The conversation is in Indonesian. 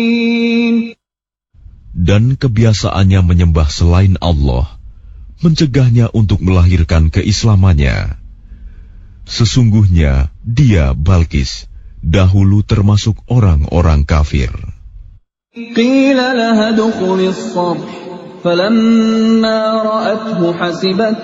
Dan kebiasaannya menyembah selain Allah mencegahnya untuk melahirkan keislamannya. Sesungguhnya dia, Balqis, dahulu termasuk orang-orang kafir. Qila laha dukhuli as-sarh falamma ra'athu hasibat